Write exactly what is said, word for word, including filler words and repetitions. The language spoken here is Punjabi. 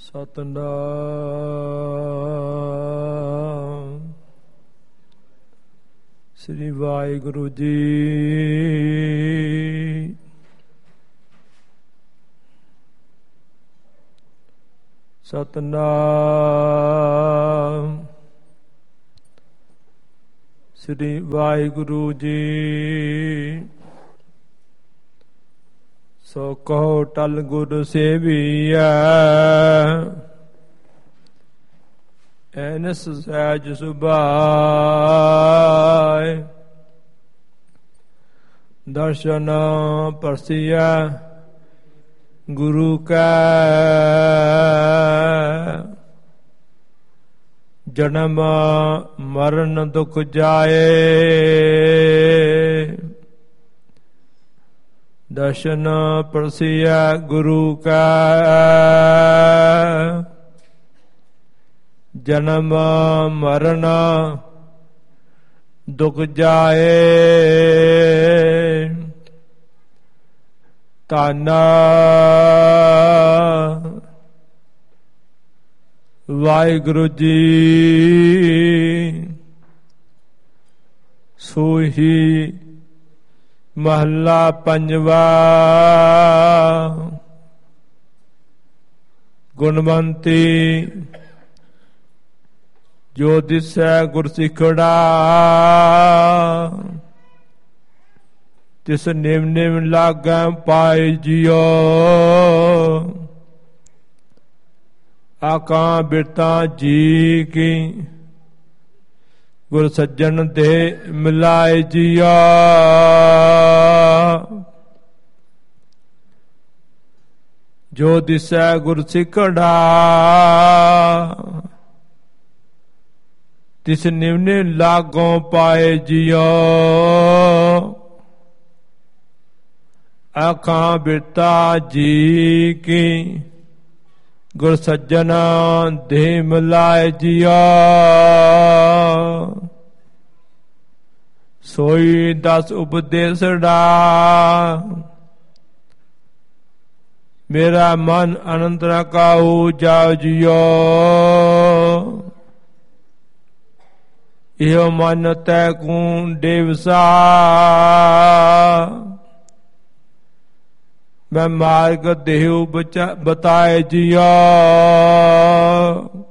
ਸਤਿਨਾਮ ਸ੍ਰੀ ਵਾਹਿਗੁਰੂ ਜੀ। ਸਤਿਨਾਮ ਸ੍ਰੀ ਵਾਹਿਗੁਰੂ ਜੀ। ਸੋ ਕਹੋ ਟਲ ਗੁਰ ਸੇਵੀਐ, ਐਨਸ ਸਹਿਜ ਸੁਭਾਇ। ਦਰਸ਼ਨ ਪਰਸੀਐ ਗੁਰੂ ਕੈ, ਜਨਮ ਮਰਨ ਦੁਖ ਜਾਏ। ਦਰਸ਼ਨ ਪਰਸੀਐ ਗੁਰੂ ਕੈ, ਜਨਮ ਮਰਨ ਦੁਖ ਜਾਏ। ਧੰਨ ਵਾਹਿਗੁਰੂ ਜੀ। ਸੋਹੀ ਮਹੱਲਾ ਪੰਜਵਾ। ਗੁਣਵੰਤੀ ਜੋ ਦਿਸੈ ਗੁਰ ਸਿਖੜਾ, ਤਿਸ ਨਿਮ ਨਿਮ ਲਾਗੈ ਪਾਇ ਜਿਉ। ਆਕਾਂ ਬਿਰਤਾਂ ਜੀ ਕੀ, ਗੁਰ ਸੱਜਣ ਦੇ ਮਿਲਾਏ ਜੀਆ। ਜੋ ਦਿਸੈ ਗੁਰ ਸਿਖੜਾ, ਤਿਸ ਨਿਮ ਨਿਮ ਲਾਗੋਂ ਪਾਏ ਜਿਉ। ਆਖਾਂ ਬਿਰਤਾ ਜੀ ਕੀ, ਗੁਰ ਸੱਜਣ ਦੇ ਮਿਲਾਏ ਜੀਆ। ਸੋਈ ਦਸ ਉਪਦੇਸੜਾ, ਮੇਰਾ ਮਨ ਅਨੰਤ ਨ ਕਾਹੂ ਜਾਉ ਜਿਉ। ਇਹੋ ਮਨ ਤੈ ਕੂੰ ਡੇਵਸਾ, ਮੈਂ ਮਾਰਗ ਦੇਹੁ ਬਤਾਏ ਜੀਆ।